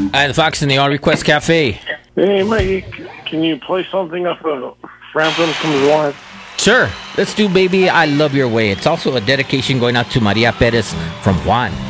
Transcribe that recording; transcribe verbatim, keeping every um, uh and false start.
Hi, the Fox in the All Request Cafe. Hey, Mikey, can you play something off of Frampton Comes Alive? Sure. Let's do Baby I Love Your Way. It's also a dedication going out to Maria Perez from Juan.